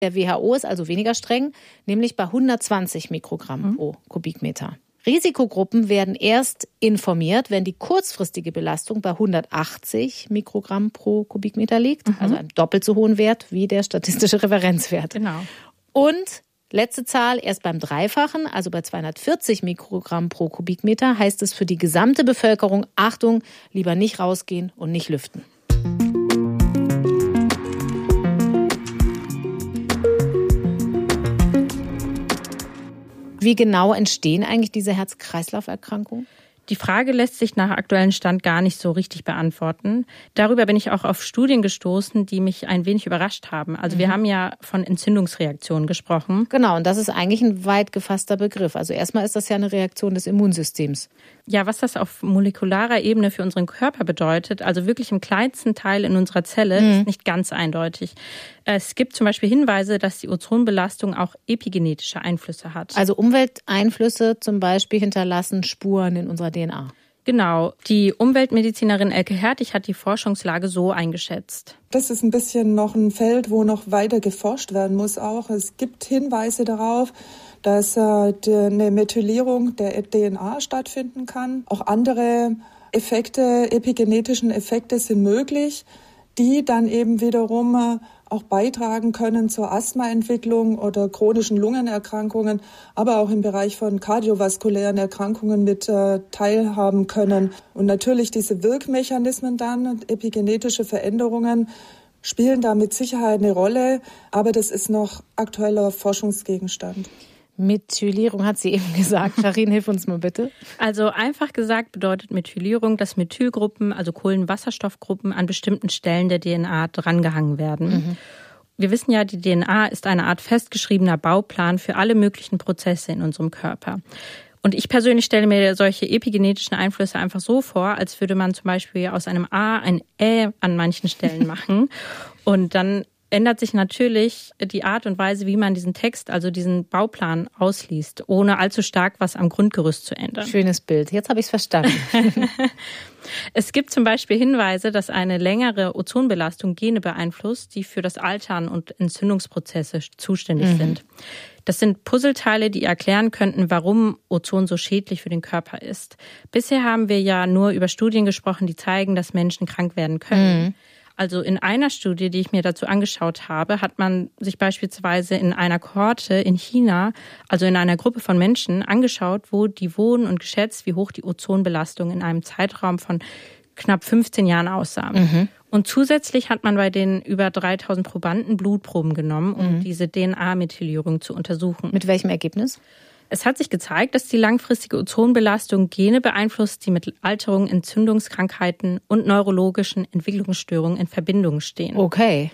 Der WHO ist also weniger streng, nämlich bei 120 Mikrogramm pro Kubikmeter. Risikogruppen werden erst informiert, wenn die kurzfristige Belastung bei 180 Mikrogramm pro Kubikmeter liegt, also einem doppelt so hohen Wert wie der statistische Referenzwert. Genau. Und letzte Zahl, erst beim Dreifachen, also bei 240 Mikrogramm pro Kubikmeter, heißt es für die gesamte Bevölkerung, Achtung, lieber nicht rausgehen und nicht lüften. Wie genau entstehen eigentlich diese Herz-Kreislauf-Erkrankungen? Die Frage lässt sich nach aktuellem Stand gar nicht so richtig beantworten. Darüber bin ich auch auf Studien gestoßen, die mich ein wenig überrascht haben. Also wir haben ja von Entzündungsreaktionen gesprochen. Genau, und das ist eigentlich ein weit gefasster Begriff. Also erstmal ist das ja eine Reaktion des Immunsystems. Ja, was das auf molekularer Ebene für unseren Körper bedeutet, also wirklich im kleinsten Teil in unserer Zelle, ist nicht ganz eindeutig. Es gibt zum Beispiel Hinweise, dass die Ozonbelastung auch epigenetische Einflüsse hat. Also Umwelteinflüsse zum Beispiel hinterlassen Spuren in unserer DNA. Genau. Die Umweltmedizinerin Elke Hertig hat die Forschungslage so eingeschätzt. Das ist ein bisschen noch ein Feld, wo noch weiter geforscht werden muss auch. Es gibt Hinweise darauf, dass eine Methylierung der DNA stattfinden kann. Auch andere Effekte, epigenetischen Effekte sind möglich, die dann eben wiederum auch beitragen können zur Asthmaentwicklung oder chronischen Lungenerkrankungen, aber auch im Bereich von kardiovaskulären Erkrankungen mit teilhaben können. Und natürlich diese Wirkmechanismen dann, epigenetische Veränderungen, spielen da mit Sicherheit eine Rolle, aber das ist noch aktueller Forschungsgegenstand. Methylierung hat sie eben gesagt. Sharin, hilf uns mal bitte. Also einfach gesagt bedeutet Methylierung, dass Methylgruppen, also Kohlenwasserstoffgruppen, an bestimmten Stellen der DNA drangehangen werden. Wir wissen ja, die DNA ist eine Art festgeschriebener Bauplan für alle möglichen Prozesse in unserem Körper. Und ich persönlich stelle mir solche epigenetischen Einflüsse einfach so vor, als würde man zum Beispiel aus einem A ein Ä an manchen Stellen machen. Und dann ändert sich natürlich die Art und Weise, wie man diesen Text, also diesen Bauplan ausliest, ohne allzu stark was am Grundgerüst zu ändern. Schönes Bild. Jetzt habe ich es verstanden. Es gibt zum Beispiel Hinweise, dass eine längere Ozonbelastung Gene beeinflusst, die für das Altern und Entzündungsprozesse zuständig sind. Das sind Puzzleteile, die erklären könnten, warum Ozon so schädlich für den Körper ist. Bisher haben wir ja nur über Studien gesprochen, die zeigen, dass Menschen krank werden können. Also in einer Studie, die ich mir dazu angeschaut habe, hat man sich beispielsweise in einer Kohorte in China, also in einer Gruppe von Menschen, angeschaut, wo die wohnen und geschätzt, wie hoch die Ozonbelastung in einem Zeitraum von knapp 15 Jahren aussah. Und zusätzlich hat man bei den über 3000 Probanden Blutproben genommen, um diese DNA-Methylierung zu untersuchen. Mit welchem Ergebnis? Es hat sich gezeigt, dass die langfristige Ozonbelastung Gene beeinflusst, die mit Alterung, Entzündungskrankheiten und neurologischen Entwicklungsstörungen in Verbindung stehen. Okay.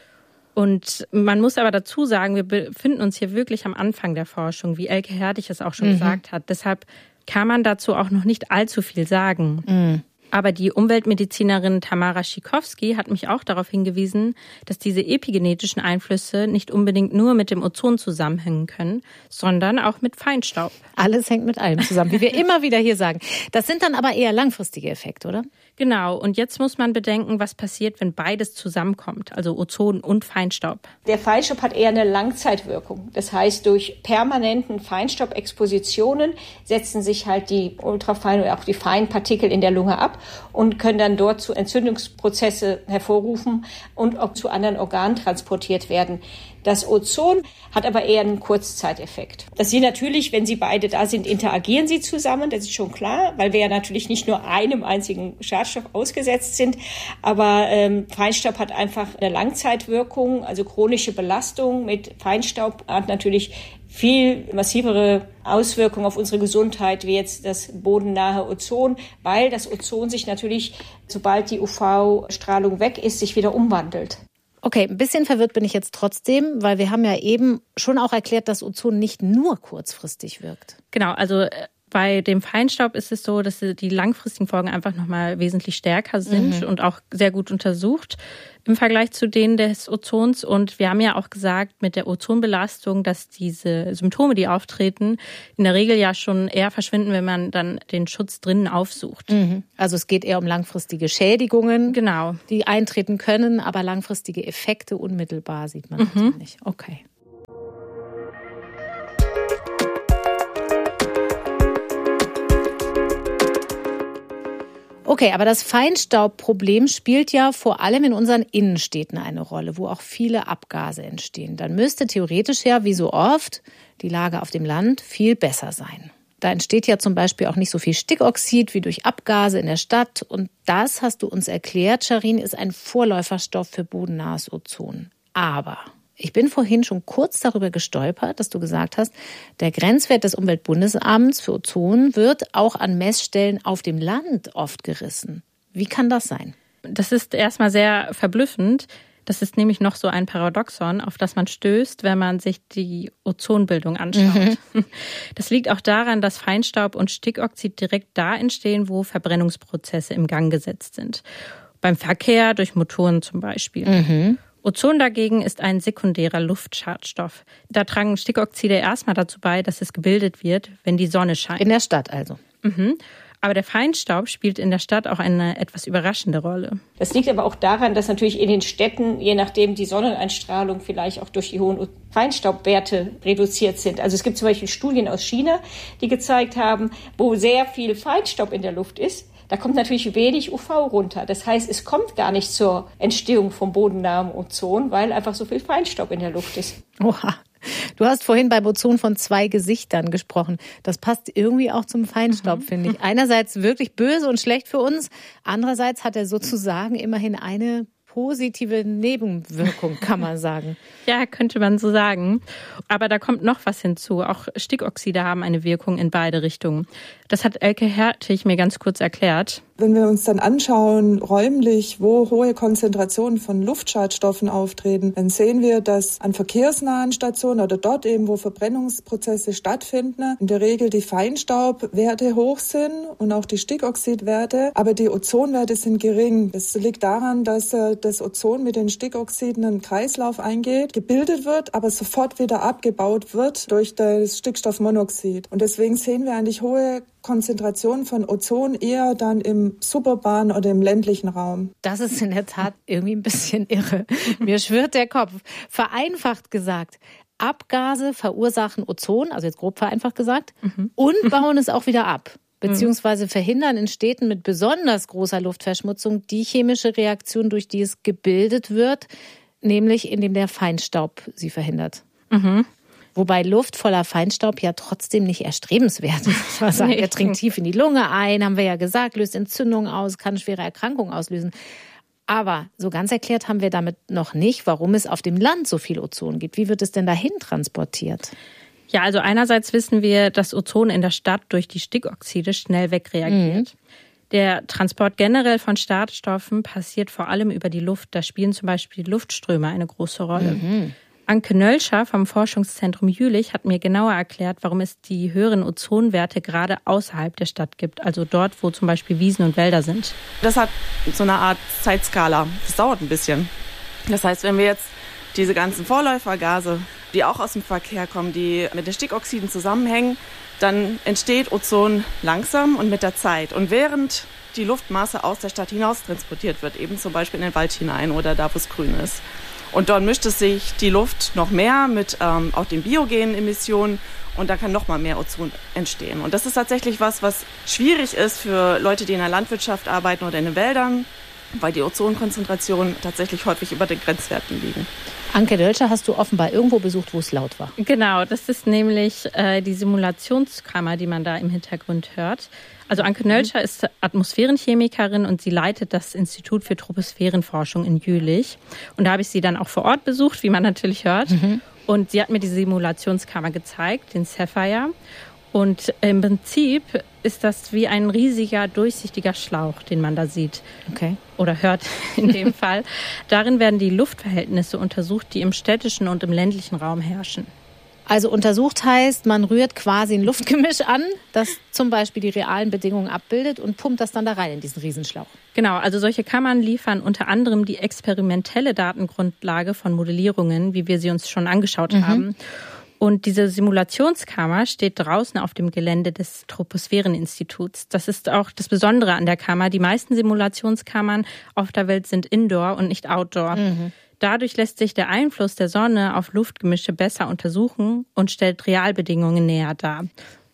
Und man muss aber dazu sagen, wir befinden uns hier wirklich am Anfang der Forschung, wie Elke Hertig es auch schon gesagt hat. Deshalb kann man dazu auch noch nicht allzu viel sagen. Aber die Umweltmedizinerin Tamara Schikowski hat mich auch darauf hingewiesen, dass diese epigenetischen Einflüsse nicht unbedingt nur mit dem Ozon zusammenhängen können, sondern auch mit Feinstaub. Alles hängt mit allem zusammen, wie wir immer wieder hier sagen. Das sind dann aber eher langfristige Effekte, oder? Genau. Und jetzt muss man bedenken, was passiert, wenn beides zusammenkommt, also Ozon und Feinstaub. Der Feinstaub hat eher eine Langzeitwirkung. Das heißt, durch permanenten Feinstaubexpositionen setzen sich halt die ultrafeinen oder auch die feinen Partikel in der Lunge ab und können dann dort zu Entzündungsprozesse hervorrufen und auch zu anderen Organen transportiert werden. Das Ozon hat aber eher einen Kurzzeiteffekt. Dass sie natürlich, wenn sie beide da sind, interagieren sie zusammen, das ist schon klar, weil wir ja natürlich nicht nur einem einzigen Schadstoff ausgesetzt sind, aber Feinstaub hat einfach eine Langzeitwirkung, also chronische Belastung mit Feinstaub hat natürlich viel massivere Auswirkungen auf unsere Gesundheit, wie jetzt das bodennahe Ozon, weil das Ozon sich natürlich, sobald die UV-Strahlung weg ist, sich wieder umwandelt. Okay, ein bisschen verwirrt bin ich jetzt trotzdem, weil wir haben ja eben schon auch erklärt, dass Ozon nicht nur kurzfristig wirkt. Genau, also bei dem Feinstaub ist es so, dass die langfristigen Folgen einfach nochmal wesentlich stärker sind und auch sehr gut untersucht im Vergleich zu denen des Ozons. Und wir haben ja auch gesagt mit der Ozonbelastung, dass diese Symptome, die auftreten, in der Regel ja schon eher verschwinden, wenn man dann den Schutz drinnen aufsucht. Also es geht eher um langfristige Schädigungen, genau, die eintreten können, aber langfristige Effekte unmittelbar sieht man nicht. Okay. Okay, aber das Feinstaubproblem spielt ja vor allem in unseren Innenstädten eine Rolle, wo auch viele Abgase entstehen. Dann müsste theoretisch ja, wie so oft, die Lage auf dem Land viel besser sein. Da entsteht ja zum Beispiel auch nicht so viel Stickoxid wie durch Abgase in der Stadt. Und das, hast du uns erklärt, Charin, ist ein Vorläuferstoff für bodennahes Ozon. Aber ich bin vorhin schon kurz darüber gestolpert, dass du gesagt hast, der Grenzwert des Umweltbundesamts für Ozon wird auch an Messstellen auf dem Land oft gerissen. Wie kann das sein? Das ist erstmal sehr verblüffend. Das ist nämlich noch so ein Paradoxon, auf das man stößt, wenn man sich die Ozonbildung anschaut. Das liegt auch daran, dass Feinstaub und Stickoxid direkt da entstehen, wo Verbrennungsprozesse im Gang gesetzt sind. Beim Verkehr, durch Motoren zum Beispiel. Ozon dagegen ist ein sekundärer Luftschadstoff. Da tragen Stickoxide erstmal dazu bei, dass es gebildet wird, wenn die Sonne scheint. In der Stadt also. Aber der Feinstaub spielt in der Stadt auch eine etwas überraschende Rolle. Das liegt aber auch daran, dass natürlich in den Städten, je nachdem die Sonneneinstrahlung vielleicht auch durch die hohen Feinstaubwerte reduziert sind. Also es gibt zum Beispiel Studien aus China, die gezeigt haben, wo sehr viel Feinstaub in der Luft ist, da kommt natürlich wenig UV runter. Das heißt, es kommt gar nicht zur Entstehung vom bodennahen Ozon, weil einfach so viel Feinstaub in der Luft ist. Oha. Du hast vorhin beim Ozon von 2 Gesichtern gesprochen. Das passt irgendwie auch zum Feinstaub, finde ich. Einerseits wirklich böse und schlecht für uns. Andererseits hat er sozusagen immerhin eine positive Nebenwirkung, kann man sagen. Ja, könnte man so sagen. Aber da kommt noch was hinzu. Auch Stickoxide haben eine Wirkung in beide Richtungen. Das hat Elke Hertig mir ganz kurz erklärt. Wenn wir uns dann anschauen, räumlich, wo hohe Konzentrationen von Luftschadstoffen auftreten, dann sehen wir, dass an verkehrsnahen Stationen oder dort eben, wo Verbrennungsprozesse stattfinden, in der Regel die Feinstaubwerte hoch sind und auch die Stickoxidwerte, aber die Ozonwerte sind gering. Das liegt daran, dass das Ozon mit den Stickoxiden in einen Kreislauf eingeht, gebildet wird, aber sofort wieder abgebaut wird durch das Stickstoffmonoxid. Und deswegen sehen wir eigentlich hohe Konzentration von Ozon eher dann im suburbanen oder im ländlichen Raum. Das ist in der Tat irgendwie ein bisschen irre. Mir schwirrt der Kopf. Vereinfacht gesagt, Abgase verursachen Ozon, also jetzt grob vereinfacht gesagt, und bauen es auch wieder ab. Beziehungsweise verhindern in Städten mit besonders großer Luftverschmutzung die chemische Reaktion, durch die es gebildet wird, nämlich indem der Feinstaub sie verhindert. Wobei Luft voller Feinstaub ja trotzdem nicht erstrebenswert ist. Er dringt tief in die Lunge ein, haben wir ja gesagt, löst Entzündungen aus, kann schwere Erkrankungen auslösen. Aber so ganz erklärt haben wir damit noch nicht, warum es auf dem Land so viel Ozon gibt. Wie wird es denn dahin transportiert? Ja, also einerseits wissen wir, dass Ozon in der Stadt durch die Stickoxide schnell wegreagiert. Der Transport generell von Schadstoffen passiert vor allem über die Luft. Da spielen zum Beispiel Luftströme eine große Rolle. Anke Nölscher vom Forschungszentrum Jülich hat mir genauer erklärt, warum es die höheren Ozonwerte gerade außerhalb der Stadt gibt, also dort, wo zum Beispiel Wiesen und Wälder sind. Das hat so eine Art Zeitskala. Das dauert ein bisschen. Das heißt, wenn wir jetzt diese ganzen Vorläufergase, die auch aus dem Verkehr kommen, die mit den Stickoxiden zusammenhängen, dann entsteht Ozon langsam und mit der Zeit. Und während die Luftmasse aus der Stadt hinaus transportiert wird, eben zum Beispiel in den Wald hinein oder da, wo es grün ist. Und dort mischt es sich die Luft noch mehr mit auch den biogenen Emissionen und da kann noch mal mehr Ozon entstehen. Und das ist tatsächlich was schwierig ist für Leute, die in der Landwirtschaft arbeiten oder in den Wäldern, weil die Ozonkonzentrationen tatsächlich häufig über den Grenzwerten liegen. Anke Nölscher hast du offenbar irgendwo besucht, wo es laut war. Genau, das ist nämlich die Simulationskammer, die man da im Hintergrund hört. Also Anke Nölscher ist Atmosphärenchemikerin und sie leitet das Institut für Troposphärenforschung in Jülich. Und da habe ich sie dann auch vor Ort besucht, wie man natürlich hört. Und sie hat mir die Simulationskammer gezeigt, den Sapphire. Und im Prinzip ist das wie ein riesiger, durchsichtiger Schlauch, den man da sieht. Okay. Oder hört in dem Fall. Darin werden die Luftverhältnisse untersucht, die im städtischen und im ländlichen Raum herrschen. Also untersucht heißt, man rührt quasi ein Luftgemisch an, das zum Beispiel die realen Bedingungen abbildet und pumpt das dann da rein in diesen Riesenschlauch. Genau, also solche Kammern liefern unter anderem die experimentelle Datengrundlage von Modellierungen, wie wir sie uns schon angeschaut haben. Und diese Simulationskammer steht draußen auf dem Gelände des Troposphäreninstituts. Das ist auch das Besondere an der Kammer. Die meisten Simulationskammern auf der Welt sind Indoor und nicht Outdoor. Dadurch lässt sich der Einfluss der Sonne auf Luftgemische besser untersuchen und stellt Realbedingungen näher dar.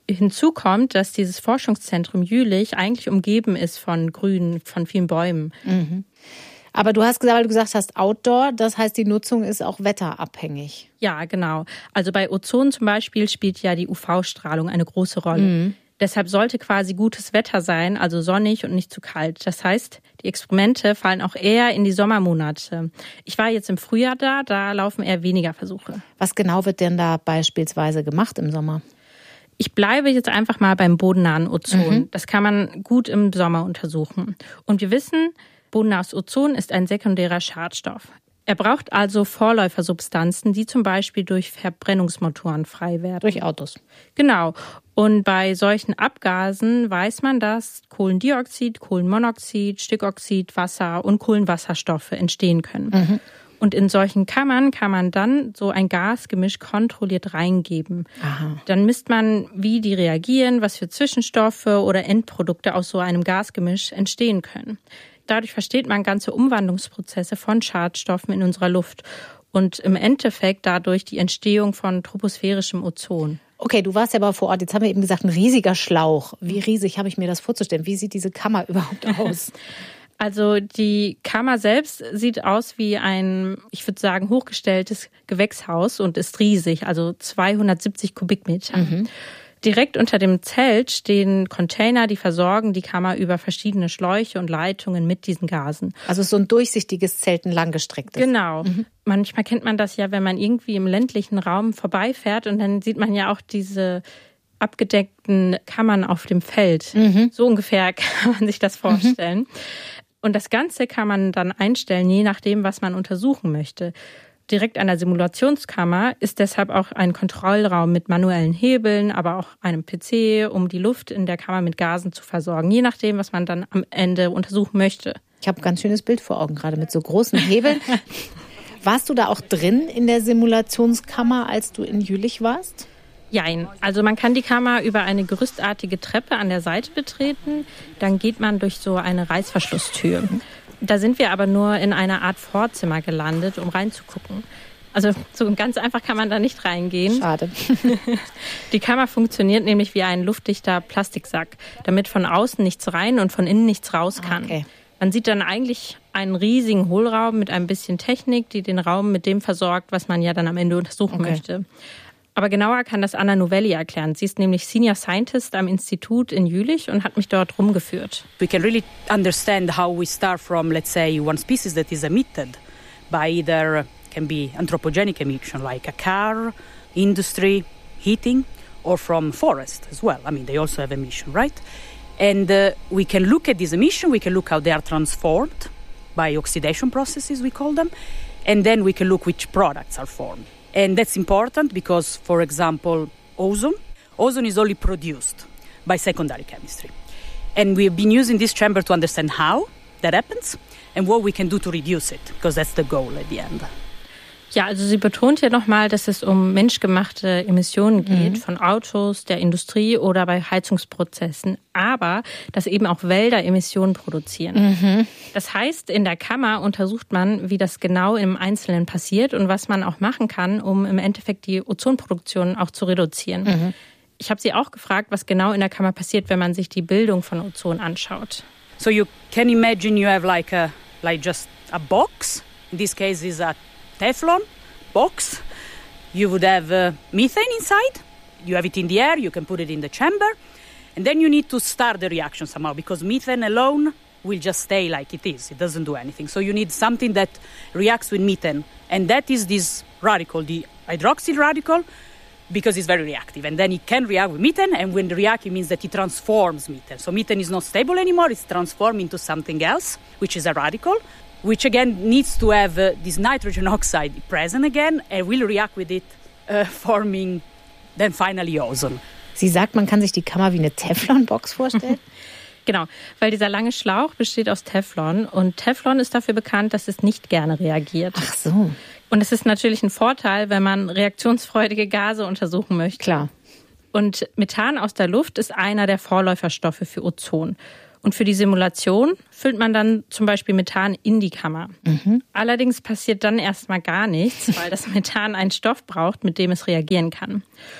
Hinzu kommt, dass dieses Forschungszentrum Jülich eigentlich umgeben ist von Grün, von vielen Bäumen. Mhm. Aber du hast gesagt, weil du gesagt hast Outdoor, das heißt, die Nutzung ist auch wetterabhängig. Ja, genau. Also bei Ozon zum Beispiel spielt ja die UV-Strahlung eine große Rolle. Mhm. Deshalb sollte quasi gutes Wetter sein, also sonnig und nicht zu kalt. Das heißt, die Experimente fallen auch eher in die Sommermonate. Ich war jetzt im Frühjahr da laufen eher weniger Versuche. Was genau wird denn da beispielsweise gemacht im Sommer? Ich bleibe jetzt einfach mal beim bodennahen Ozon. Mhm. Das kann man gut im Sommer untersuchen. Und wir wissen, bodennahes Ozon ist ein sekundärer Schadstoff. Er braucht also Vorläufersubstanzen, die zum Beispiel durch Verbrennungsmotoren frei werden. Durch Autos. Genau. Und bei solchen Abgasen weiß man, dass Kohlendioxid, Kohlenmonoxid, Stickoxid, Wasser und Kohlenwasserstoffe entstehen können. Mhm. Und in solchen Kammern kann man dann so ein Gasgemisch kontrolliert reingeben. Aha. Dann misst man, wie die reagieren, was für Zwischenstoffe oder Endprodukte aus so einem Gasgemisch entstehen können. Dadurch versteht man ganze Umwandlungsprozesse von Schadstoffen in unserer Luft und im Endeffekt dadurch die Entstehung von troposphärischem Ozon. Okay, du warst ja aber vor Ort. Jetzt haben wir eben gesagt, ein riesiger Schlauch. Wie riesig habe ich mir das vorzustellen? Wie sieht diese Kammer überhaupt aus? Also die Kammer selbst sieht aus wie ein, ich würde sagen, hochgestelltes Gewächshaus und ist riesig, also 270 Kubikmeter. Mhm. Direkt unter dem Zelt stehen Container, die versorgen die Kammer über verschiedene Schläuche und Leitungen mit diesen Gasen. Also so ein durchsichtiges Zelt, ein langgestrecktes. Genau. Mhm. Manchmal kennt man das ja, wenn man irgendwie im ländlichen Raum vorbeifährt und dann sieht man ja auch diese abgedeckten Kammern auf dem Feld. Mhm. So ungefähr kann man sich das vorstellen. Mhm. Und das Ganze kann man dann einstellen, je nachdem, was man untersuchen möchte. Direkt an der Simulationskammer ist deshalb auch ein Kontrollraum mit manuellen Hebeln, aber auch einem PC, um die Luft in der Kammer mit Gasen zu versorgen, je nachdem, was man dann am Ende untersuchen möchte. Ich habe ein ganz schönes Bild vor Augen, gerade mit so großen Hebeln. Warst du da auch drin in der Simulationskammer, als du in Jülich warst? Jein. Also man kann die Kammer über eine gerüstartige Treppe an der Seite betreten. Dann geht man durch so eine Reißverschlusstür. Da sind wir aber nur in einer Art Vorzimmer gelandet, um reinzugucken. Also so ganz einfach kann man da nicht reingehen. Schade. Die Kammer funktioniert nämlich wie ein luftdichter Plastiksack, damit von außen nichts rein und von innen nichts raus kann. Okay. Man sieht dann eigentlich einen riesigen Hohlraum mit ein bisschen Technik, die den Raum mit dem versorgt, was man ja dann am Ende untersuchen möchte. Aber genauer kann das Anna Novelli erklären. Sie ist nämlich Senior Scientist am Institut in Jülich und hat mich dort rumgeführt. We can really understand how we start from, let's say, one species that is emitted by either can be anthropogenic emission like a car, industry, heating, or from forest as well. I mean, they also have emission, right? And we can look at this emission, we can look how they are transformed by oxidation processes, we call them, and then we can look which products are formed. And that's important because, for example, ozone is only produced by secondary chemistry. And we have been using this chamber to understand how that happens and what we can do to reduce it, because that's the goal at the end. Ja, also sie betont ja nochmal, dass es um menschgemachte Emissionen geht, von Autos, der Industrie oder bei Heizungsprozessen, aber dass eben auch Wälder Emissionen produzieren. Mhm. Das heißt, in der Kammer untersucht man, wie das genau im Einzelnen passiert und was man auch machen kann, um im Endeffekt die Ozonproduktion auch zu reduzieren. Mhm. Ich habe sie auch gefragt, was genau in der Kammer passiert, wenn man sich die Bildung von Ozon anschaut. So you can imagine you have like just a box. In this case is a Teflon box. You would have methane inside. You have it in the air. You can put it in the chamber. And then you need to start the reaction somehow, because methane alone will just stay like it is. It doesn't do anything. So you need something that reacts with methane. And that is this radical, the hydroxyl radical, because it's very reactive. And then it can react with methane. And when it reacts, it means that it transforms methane. So methane is not stable anymore. It's transformed into something else, which is a radical, which again needs to have this nitrogen oxide present again and will react with it, forming then finally ozone. Sie sagt, man kann sich die Kammer wie eine Teflonbox vorstellen? Genau, weil dieser lange Schlauch besteht aus Teflon und Teflon ist dafür bekannt, dass es nicht gerne reagiert. Ach so. Und es ist natürlich ein Vorteil, wenn man reaktionsfreudige Gase untersuchen möchte. Klar. Und Methan aus der Luft ist einer der Vorläuferstoffe für Ozon. Und für die Simulation füllt man dann zum Beispiel Methan in die Kammer. Mhm. Allerdings passiert dann erstmal gar nichts, weil das Methan einen Stoff braucht, mit dem es reagieren kann.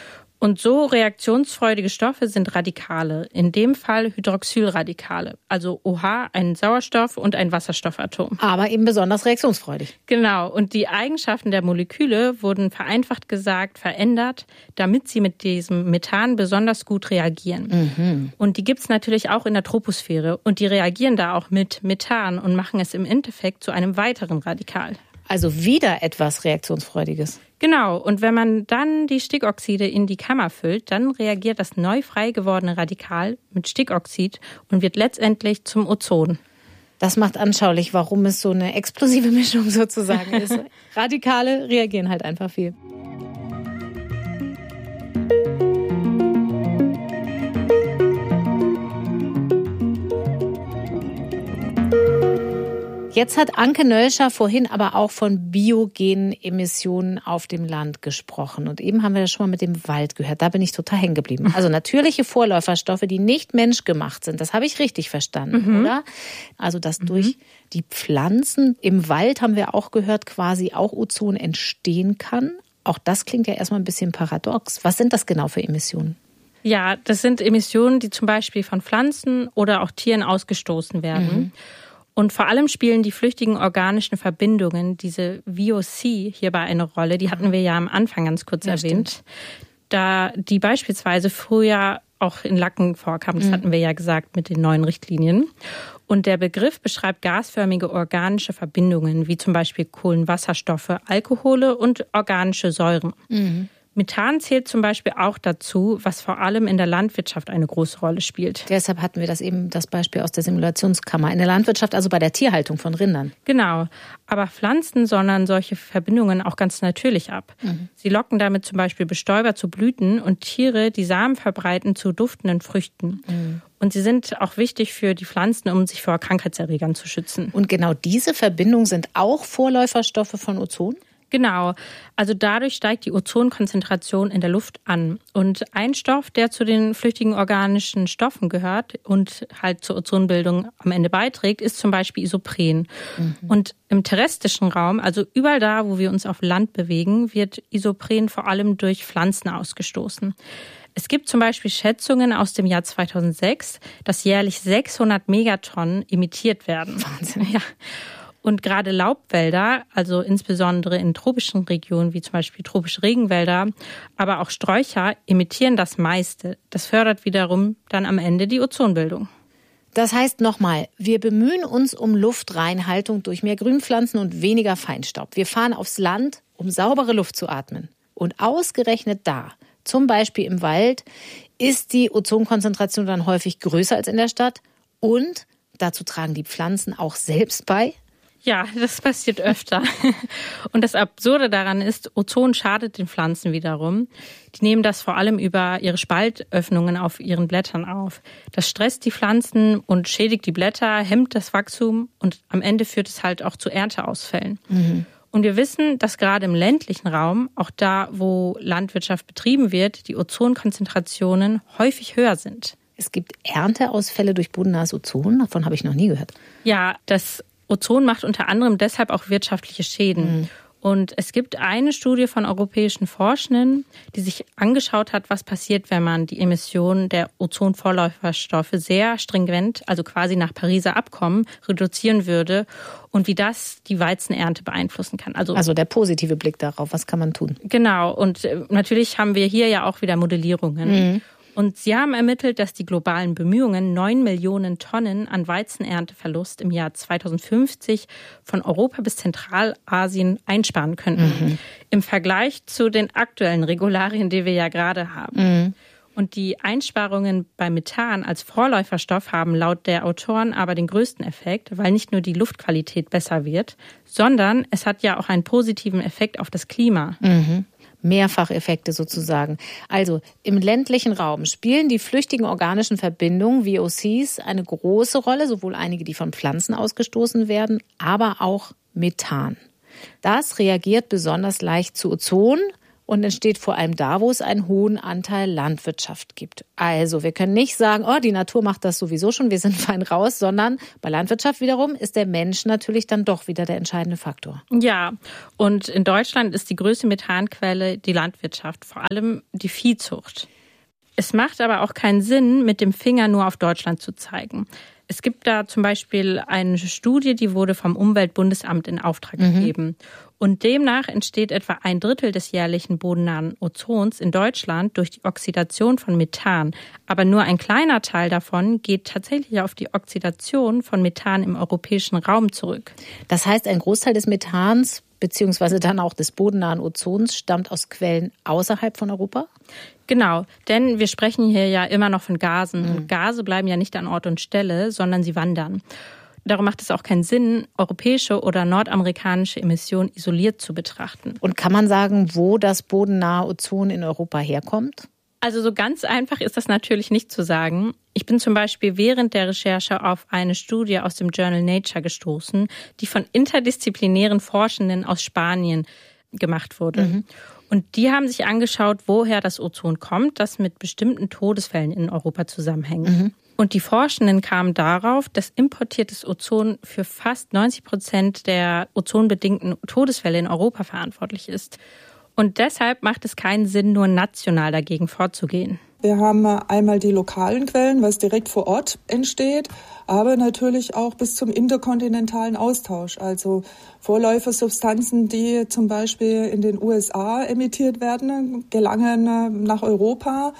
Und so reaktionsfreudige Stoffe sind Radikale, in dem Fall Hydroxylradikale, also OH, ein Sauerstoff und ein Wasserstoffatom. Aber eben besonders reaktionsfreudig. Genau, und die Eigenschaften der Moleküle wurden vereinfacht gesagt verändert, damit sie mit diesem Methan besonders gut reagieren. Und die gibt's natürlich auch in der Troposphäre und die reagieren da auch mit Methan und machen es im Endeffekt zu einem weiteren Radikal. Also wieder etwas Reaktionsfreudiges. Genau, und wenn man dann die Stickoxide in die Kammer füllt, dann reagiert das neu frei gewordene Radikal mit Stickoxid und wird letztendlich zum Ozon. Das macht anschaulich, warum es so eine explosive Mischung sozusagen ist. Radikale reagieren halt einfach viel. Jetzt hat Anke Nölscher vorhin aber auch von biogenen Emissionen auf dem Land gesprochen. Und eben haben wir das schon mal mit dem Wald gehört. Da bin ich total hängen geblieben. Also natürliche Vorläuferstoffe, die nicht menschgemacht sind. Das habe ich richtig verstanden, oder? Also dass durch die Pflanzen im Wald, haben wir auch gehört, quasi auch Ozon entstehen kann. Auch das klingt ja erstmal ein bisschen paradox. Was sind das genau für Emissionen? Ja, das sind Emissionen, die zum Beispiel von Pflanzen oder auch Tieren ausgestoßen werden. Und vor allem spielen die flüchtigen organischen Verbindungen, diese VOC, hierbei eine Rolle. Die hatten wir ja am Anfang ganz kurz erwähnt. Stimmt. Da die beispielsweise früher auch in Lacken vorkamen, das hatten wir ja gesagt mit den neuen Richtlinien. Und der Begriff beschreibt gasförmige organische Verbindungen, wie zum Beispiel Kohlenwasserstoffe, Alkohole und organische Säuren. Methan zählt zum Beispiel auch dazu, was vor allem in der Landwirtschaft eine große Rolle spielt. Deshalb hatten wir das Beispiel aus der Simulationskammer. In der Landwirtschaft, also bei der Tierhaltung von Rindern. Genau. Aber Pflanzen sondern solche Verbindungen auch ganz natürlich ab. Sie locken damit zum Beispiel Bestäuber zu Blüten und Tiere, die Samen verbreiten, zu duftenden Früchten. Und sie sind auch wichtig für die Pflanzen, um sich vor Krankheitserregern zu schützen. Und genau diese Verbindungen sind auch Vorläuferstoffe von Ozon? Genau, also dadurch steigt die Ozonkonzentration in der Luft an. Und ein Stoff, der zu den flüchtigen organischen Stoffen gehört und halt zur Ozonbildung am Ende beiträgt, ist zum Beispiel Isopren. Und im terrestrischen Raum, also überall da, wo wir uns auf Land bewegen, wird Isopren vor allem durch Pflanzen ausgestoßen. Es gibt zum Beispiel Schätzungen aus dem Jahr 2006, dass jährlich 600 Megatonnen emittiert werden. Wahnsinn. Ja. Und gerade Laubwälder, also insbesondere in tropischen Regionen wie zum Beispiel tropische Regenwälder, aber auch Sträucher emittieren das meiste. Das fördert wiederum dann am Ende die Ozonbildung. Das heißt nochmal, wir bemühen uns um Luftreinhaltung durch mehr Grünpflanzen und weniger Feinstaub. Wir fahren aufs Land, um saubere Luft zu atmen. Und ausgerechnet da, zum Beispiel im Wald, ist die Ozonkonzentration dann häufig größer als in der Stadt. Und dazu tragen die Pflanzen auch selbst bei. Ja, das passiert öfter. Und das Absurde daran ist, Ozon schadet den Pflanzen wiederum. Die nehmen das vor allem über ihre Spaltöffnungen auf ihren Blättern auf. Das stresst die Pflanzen und schädigt die Blätter, hemmt das Wachstum und am Ende führt es halt auch zu Ernteausfällen. Und wir wissen, dass gerade im ländlichen Raum, auch da, wo Landwirtschaft betrieben wird, die Ozonkonzentrationen häufig höher sind. Es gibt Ernteausfälle durch bodennahes Ozon? Davon habe ich noch nie gehört. Ja, das Ozon macht unter anderem deshalb auch wirtschaftliche Schäden. Und es gibt eine Studie von europäischen Forschenden, die sich angeschaut hat, was passiert, wenn man die Emissionen der Ozonvorläuferstoffe sehr stringent, also quasi nach Pariser Abkommen, reduzieren würde und wie das die Weizenernte beeinflussen kann. Also der positive Blick darauf, was kann man tun? Genau, und natürlich haben wir hier ja auch wieder Modellierungen. Und sie haben ermittelt, dass die globalen Bemühungen 9 Millionen Tonnen an Weizenernteverlust im Jahr 2050 von Europa bis Zentralasien einsparen könnten. Im Vergleich zu den aktuellen Regularien, die wir ja gerade haben. Und die Einsparungen bei Methan als Vorläuferstoff haben laut der Autoren aber den größten Effekt, weil nicht nur die Luftqualität besser wird, sondern es hat ja auch einen positiven Effekt auf das Klima. Mehrfacheffekte sozusagen. Also im ländlichen Raum spielen die flüchtigen organischen Verbindungen, VOCs, eine große Rolle, sowohl einige, die von Pflanzen ausgestoßen werden, aber auch Methan. Das reagiert besonders leicht zu Ozon und entsteht vor allem da, wo es einen hohen Anteil Landwirtschaft gibt. Also wir können nicht sagen, die Natur macht das sowieso schon, wir sind fein raus, sondern bei Landwirtschaft wiederum ist der Mensch natürlich dann doch wieder der entscheidende Faktor. Ja, und in Deutschland ist die größte Methanquelle die Landwirtschaft, vor allem die Viehzucht. Es macht aber auch keinen Sinn, mit dem Finger nur auf Deutschland zu zeigen. Es gibt da zum Beispiel eine Studie, die wurde vom Umweltbundesamt in Auftrag gegeben. Und demnach entsteht etwa 1/3 des jährlichen bodennahen Ozons in Deutschland durch die Oxidation von Methan. Aber nur ein kleiner Teil davon geht tatsächlich auf die Oxidation von Methan im europäischen Raum zurück. Das heißt, ein Großteil des Methans beziehungsweise dann auch des bodennahen Ozons stammt aus Quellen außerhalb von Europa? Genau, denn wir sprechen hier ja immer noch von Gasen. Und Gase bleiben ja nicht an Ort und Stelle, sondern sie wandern. Darum macht es auch keinen Sinn, europäische oder nordamerikanische Emissionen isoliert zu betrachten. Und kann man sagen, wo das bodennahe Ozon in Europa herkommt? Also so ganz einfach ist das natürlich nicht zu sagen. Ich bin zum Beispiel während der Recherche auf eine Studie aus dem Journal Nature gestoßen, die von interdisziplinären Forschenden aus Spanien gemacht wurde. Und die haben sich angeschaut, woher das Ozon kommt, das mit bestimmten Todesfällen in Europa zusammenhängt. Und die Forschenden kamen darauf, dass importiertes Ozon für fast 90% der ozonbedingten Todesfälle in Europa verantwortlich ist. Und deshalb macht es keinen Sinn, nur national dagegen vorzugehen. Wir haben einmal die lokalen Quellen, was direkt vor Ort entsteht, aber natürlich auch bis zum interkontinentalen Austausch. Also Vorläufersubstanzen, die zum Beispiel in den USA emittiert werden, gelangen nach Europa.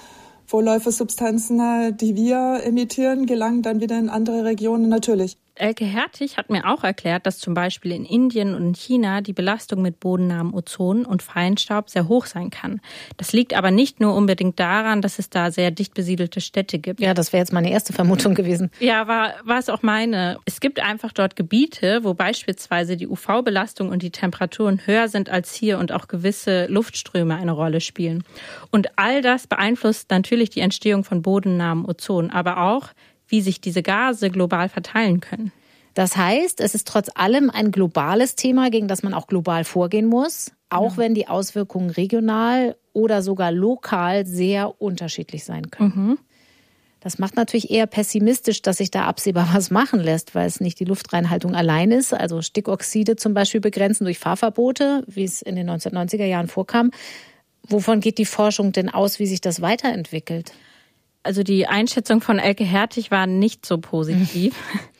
Vorläufersubstanzen, die wir emittieren, gelangen dann wieder in andere Regionen natürlich. Elke Hertig hat mir auch erklärt, dass zum Beispiel in Indien und in China die Belastung mit bodennahem Ozon und Feinstaub sehr hoch sein kann. Das liegt aber nicht nur unbedingt daran, dass es da sehr dicht besiedelte Städte gibt. Ja, das wäre jetzt meine erste Vermutung gewesen. Ja, war es auch meine. Es gibt einfach dort Gebiete, wo beispielsweise die UV-Belastung und die Temperaturen höher sind als hier und auch gewisse Luftströme eine Rolle spielen. Und all das beeinflusst natürlich die Entstehung von bodennahem Ozon, aber auch wie sich diese Gase global verteilen können. Das heißt, es ist trotz allem ein globales Thema, gegen das man auch global vorgehen muss, auch wenn die Auswirkungen regional oder sogar lokal sehr unterschiedlich sein können. Das macht natürlich eher pessimistisch, dass sich da absehbar was machen lässt, weil es nicht die Luftreinhaltung allein ist, also Stickoxide zum Beispiel begrenzen durch Fahrverbote, wie es in den 1990er Jahren vorkam. Wovon geht die Forschung denn aus, wie sich das weiterentwickelt? Also die Einschätzung von Elke Hertig war nicht so positiv,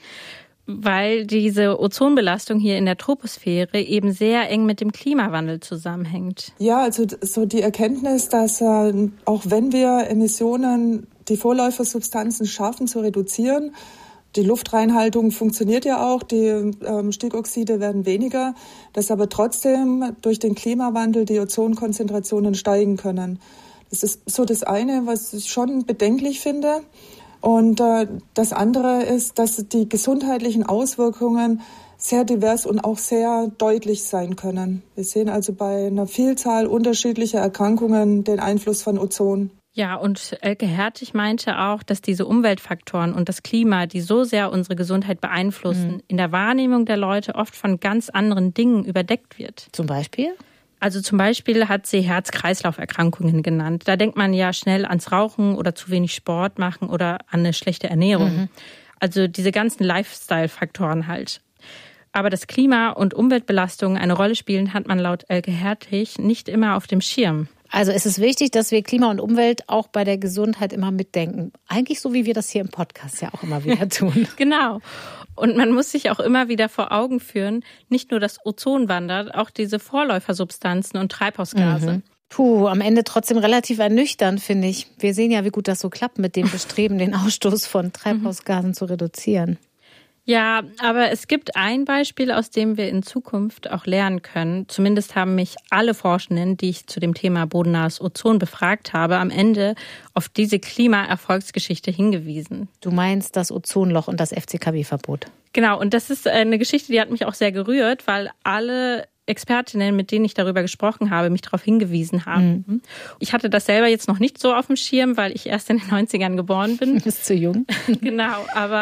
weil diese Ozonbelastung hier in der Troposphäre eben sehr eng mit dem Klimawandel zusammenhängt. Ja, also so die Erkenntnis, dass auch wenn wir Emissionen, die Vorläufersubstanzen schaffen zu reduzieren, die Luftreinhaltung funktioniert ja auch, die Stickoxide werden weniger, dass aber trotzdem durch den Klimawandel die Ozonkonzentrationen steigen können. Das ist so das eine, was ich schon bedenklich finde. Und das andere ist, dass die gesundheitlichen Auswirkungen sehr divers und auch sehr deutlich sein können. Wir sehen also bei einer Vielzahl unterschiedlicher Erkrankungen den Einfluss von Ozon. Ja, und Elke Hertig meinte auch, dass diese Umweltfaktoren und das Klima, die so sehr unsere Gesundheit beeinflussen, in der Wahrnehmung der Leute oft von ganz anderen Dingen überdeckt wird. Zum Beispiel? Also zum Beispiel hat sie Herz-Kreislauf-Erkrankungen genannt. Da denkt man ja schnell ans Rauchen oder zu wenig Sport machen oder an eine schlechte Ernährung. Also diese ganzen Lifestyle-Faktoren halt. Aber dass Klima- und Umweltbelastungen eine Rolle spielen, hat man laut Elke Hertig nicht immer auf dem Schirm. Also es ist wichtig, dass wir Klima und Umwelt auch bei der Gesundheit immer mitdenken. Eigentlich so, wie wir das hier im Podcast ja auch immer wieder tun. Genau. Und man muss sich auch immer wieder vor Augen führen, nicht nur das Ozon wandert, auch diese Vorläufersubstanzen und Treibhausgase. Puh, am Ende trotzdem relativ ernüchternd, finde ich. Wir sehen ja, wie gut das so klappt mit dem Bestreben, den Ausstoß von Treibhausgasen zu reduzieren. Ja, aber es gibt ein Beispiel, aus dem wir in Zukunft auch lernen können. Zumindest haben mich alle Forschenden, die ich zu dem Thema bodennahes Ozon befragt habe, am Ende auf diese Klimaerfolgsgeschichte hingewiesen. Du meinst das Ozonloch und das FCKW-Verbot? Genau, und das ist eine Geschichte, die hat mich auch sehr gerührt, weil alle Expertinnen, mit denen ich darüber gesprochen habe, mich darauf hingewiesen haben. Ich hatte das selber jetzt noch nicht so auf dem Schirm, weil ich erst in den 90ern geboren bin. Du bist zu jung. Genau, aber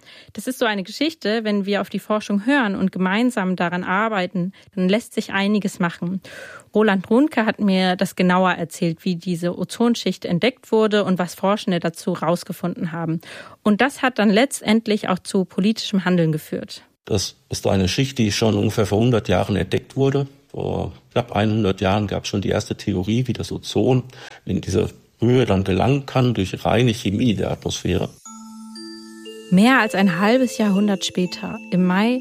Das ist so eine Geschichte, wenn wir auf die Forschung hören und gemeinsam daran arbeiten, dann lässt sich einiges machen. Roland Runke hat mir das genauer erzählt, wie diese Ozonschicht entdeckt wurde und was Forschende dazu rausgefunden haben. Und das hat dann letztendlich auch zu politischem Handeln geführt. Das ist eine Schicht, die schon ungefähr vor 100 Jahren entdeckt wurde. Vor knapp 100 Jahren gab es schon die erste Theorie, wie das Ozon in diese Höhe dann gelangen kann durch reine Chemie der Atmosphäre. Mehr als ein halbes Jahrhundert später, im Mai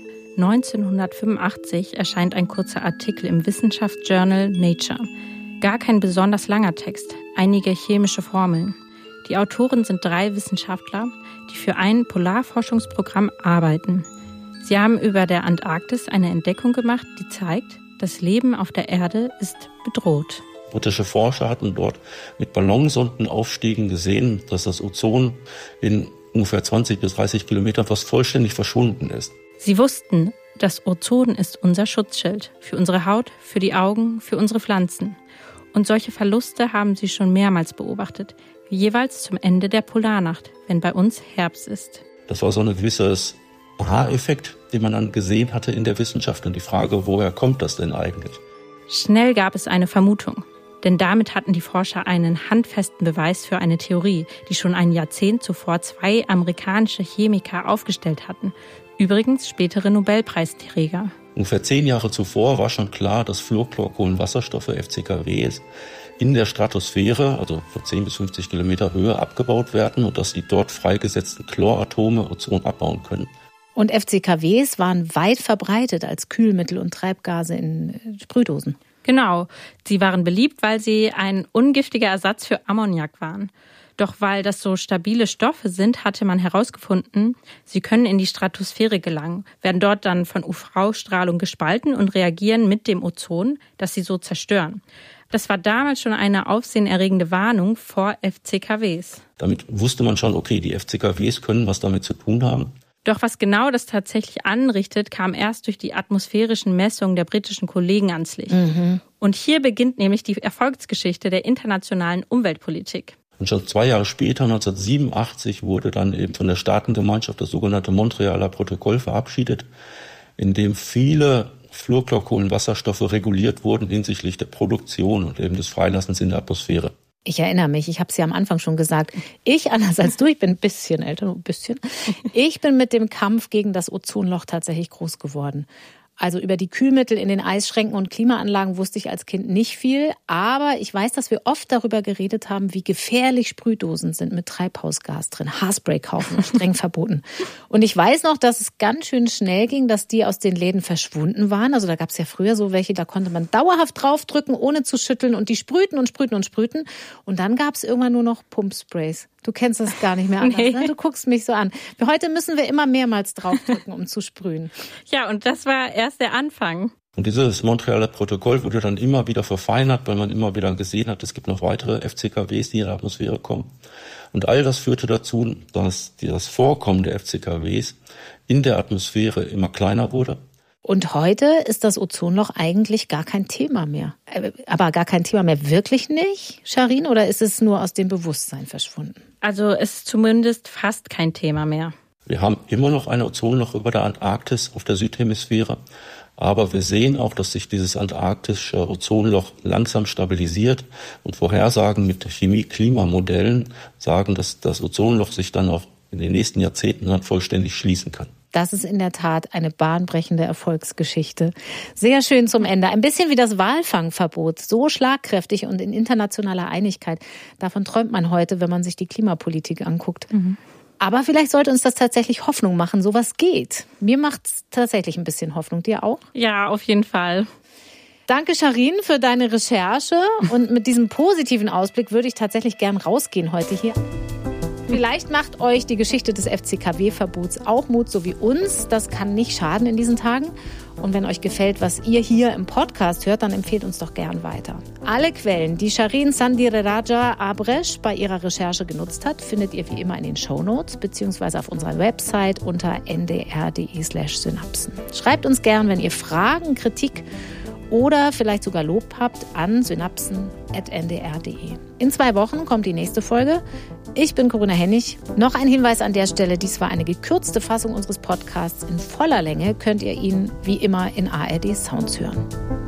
1985, erscheint ein kurzer Artikel im Wissenschaftsjournal Nature. Gar kein besonders langer Text, einige chemische Formeln. Die Autoren sind 3 Wissenschaftler, die für ein Polarforschungsprogramm arbeiten. Sie haben über der Antarktis eine Entdeckung gemacht, die zeigt, das Leben auf der Erde ist bedroht. Britische Forscher hatten dort mit Ballonsondenaufstiegen gesehen, dass das Ozon in ungefähr 20 bis 30 Kilometern fast vollständig verschwunden ist. Sie wussten, das Ozon ist unser Schutzschild für unsere Haut, für die Augen, für unsere Pflanzen. Und solche Verluste haben sie schon mehrmals beobachtet, wie jeweils zum Ende der Polarnacht, wenn bei uns Herbst ist. Das war so ein gewisses Aha-Effekt, den man dann gesehen hatte in der Wissenschaft. Und die Frage, woher kommt das denn eigentlich? Schnell gab es eine Vermutung. Denn damit hatten die Forscher einen handfesten Beweis für eine Theorie, die schon ein Jahrzehnt zuvor 2 amerikanische Chemiker aufgestellt hatten. Übrigens spätere Nobelpreisträger. Ungefähr 10 Jahre zuvor war schon klar, dass Fluorchlorkohlenwasserstoffe, FCKWs, in der Stratosphäre, also von 10 bis 50 Kilometer Höhe, abgebaut werden und dass die dort freigesetzten Chloratome Ozon abbauen können. Und FCKWs waren weit verbreitet als Kühlmittel und Treibgase in Sprühdosen. Genau, sie waren beliebt, weil sie ein ungiftiger Ersatz für Ammoniak waren. Doch weil das so stabile Stoffe sind, hatte man herausgefunden, sie können in die Stratosphäre gelangen, werden dort dann von UV-Strahlung gespalten und reagieren mit dem Ozon, das sie so zerstören. Das war damals schon eine aufsehenerregende Warnung vor FCKWs. Damit wusste man schon, okay, die FCKWs können was damit zu tun haben. Doch was genau das tatsächlich anrichtet, kam erst durch die atmosphärischen Messungen der britischen Kollegen ans Licht. Und hier beginnt nämlich die Erfolgsgeschichte der internationalen Umweltpolitik. Und schon 2 Jahre später, 1987, wurde dann eben von der Staatengemeinschaft das sogenannte Montrealer Protokoll verabschiedet, in dem viele Fluorchlorkohlenwasserstoffe reguliert wurden hinsichtlich der Produktion und eben des Freilassens in der Atmosphäre. Ich erinnere mich, ich habe es ja am Anfang schon gesagt, ich, anders als du, ich bin ein bisschen älter, ein bisschen, ich bin mit dem Kampf gegen das Ozonloch tatsächlich groß geworden. Also über die Kühlmittel in den Eisschränken und Klimaanlagen wusste ich als Kind nicht viel. Aber ich weiß, dass wir oft darüber geredet haben, wie gefährlich Sprühdosen sind mit Treibhausgas drin. Haarspray kaufen, streng verboten. Und ich weiß noch, dass es ganz schön schnell ging, dass die aus den Läden verschwunden waren. Also da gab es ja früher so welche, da konnte man dauerhaft draufdrücken, ohne zu schütteln. Und die sprühten und sprühten und sprühten. Und dann gab es irgendwann nur noch Pumpsprays. Du kennst das gar nicht mehr anders, nee. Ne? Du guckst mich so an. Heute müssen wir immer mehrmals draufdrücken, um zu sprühen. Ja, und das war erst der Anfang. Und dieses Montrealer Protokoll wurde dann immer wieder verfeinert, weil man immer wieder gesehen hat, es gibt noch weitere FCKWs, die in der Atmosphäre kommen. Und all das führte dazu, dass das Vorkommen der FCKWs in der Atmosphäre immer kleiner wurde. Und heute ist das Ozonloch eigentlich gar kein Thema mehr. Aber gar kein Thema mehr, wirklich nicht, Sharin? Oder ist es nur aus dem Bewusstsein verschwunden? Also es ist zumindest fast kein Thema mehr. Wir haben immer noch ein Ozonloch über der Antarktis auf der Südhemisphäre. Aber wir sehen auch, dass sich dieses antarktische Ozonloch langsam stabilisiert. Und Vorhersagen mit Chemie-Klimamodellen sagen, dass das Ozonloch sich dann auch in den nächsten Jahrzehnten dann vollständig schließen kann. Das ist in der Tat eine bahnbrechende Erfolgsgeschichte. Sehr schön zum Ende. Ein bisschen wie das Walfangverbot. So schlagkräftig und in internationaler Einigkeit. Davon träumt man heute, wenn man sich die Klimapolitik anguckt. Aber vielleicht sollte uns das tatsächlich Hoffnung machen. Sowas geht. Mir macht es tatsächlich ein bisschen Hoffnung. Dir auch? Ja, auf jeden Fall. Danke, Sharin, für deine Recherche. Und mit diesem positiven Ausblick würde ich tatsächlich gern rausgehen heute hier. Vielleicht macht euch die Geschichte des FCKW-Verbots auch Mut, so wie uns. Das kann nicht schaden in diesen Tagen. Und wenn euch gefällt, was ihr hier im Podcast hört, dann empfehlt uns doch gern weiter. Alle Quellen, die Sharin Sandhireraja-Abresh bei ihrer Recherche genutzt hat, findet ihr wie immer in den Shownotes beziehungsweise auf unserer Website unter ndr.de/synapsen. Schreibt uns gern, wenn ihr Fragen, Kritik oder vielleicht sogar Lob habt, an synapsen@ podcast.ndr.de. In 2 Wochen kommt die nächste Folge. Ich bin Corinna Hennig. Noch ein Hinweis an der Stelle, dies war eine gekürzte Fassung unseres Podcasts. In voller Länge könnt ihr ihn wie immer in ARD Sounds hören.